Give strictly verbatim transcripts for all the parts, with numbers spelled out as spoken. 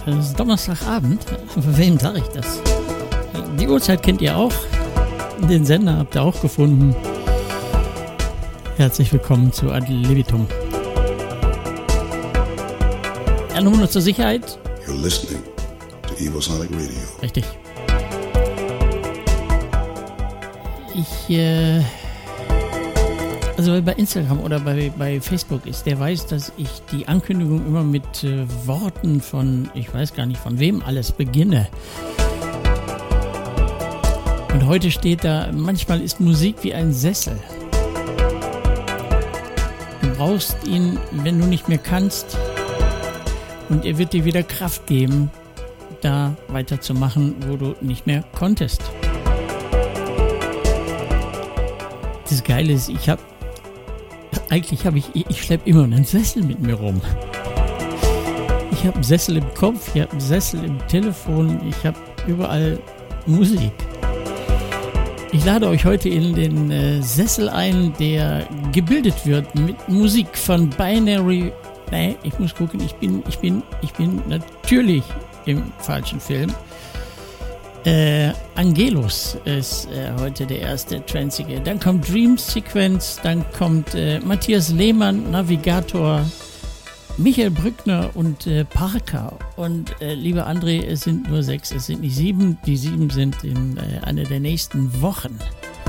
Es ist Donnerstagabend. Für wen sage ich das? Die Uhrzeit kennt ihr auch. Den Sender habt ihr auch gefunden. Herzlich willkommen zu Ad Libitum. Ja, nur noch zur Sicherheit. You're listening to Evosonic Radio. Richtig. Ich, äh, also wer bei Instagram oder bei, bei Facebook ist, der weiß, dass ich die Ankündigung immer mit äh, Worten von, ich weiß gar nicht von wem alles beginne. Und heute steht da, manchmal ist Musik wie ein Sessel. Du brauchst ihn, wenn du nicht mehr kannst, und er wird dir wieder Kraft geben, da weiterzumachen, wo du nicht mehr konntest. Das Geile ist, ich habe, eigentlich habe ich, ich schleppe immer einen Sessel mit mir rum. Ich habe einen Sessel im Kopf, ich habe einen Sessel im Telefon, ich habe überall Musik. Ich lade euch heute in den äh, Sessel ein, der gebildet wird mit Musik von Binary. Nee, ich muss gucken, ich bin, ich bin, ich bin natürlich im falschen Film. Äh, Angelus ist äh, heute der erste Tranzige. Dann kommt Dream Sequence, dann kommt äh, Matthias Lehmann, Navigator, Michael Brückner und äh, Parker. Und äh, lieber André, es sind nur sechs, es sind nicht sieben. Die sieben sind in äh, einer der nächsten Wochen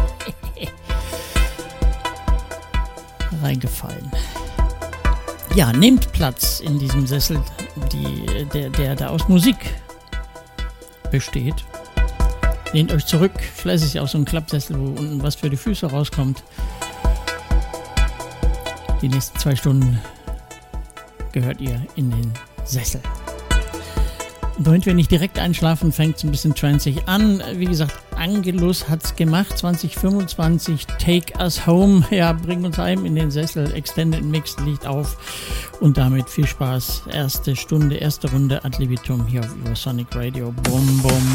reingefallen. Ja, nehmt Platz in diesem Sessel, die, der, der da aus Musik besteht. Lehnt euch zurück, vielleicht ist es ja auch so ein Klappsessel, wo unten was für die Füße rauskommt. Die nächsten zwei Stunden gehört ihr in den Sessel. Und damit wir nicht direkt einschlafen, fängt es ein bisschen tranzig an. Wie gesagt, Angelus hat's gemacht, zwanzig fünfundzwanzig, Take Us Home, ja, bring uns heim in den Sessel, Extended Mix liegt auf und damit viel Spaß. Erste Stunde, erste Runde Ad Libitum hier auf Evosonic Radio. Bum, bum.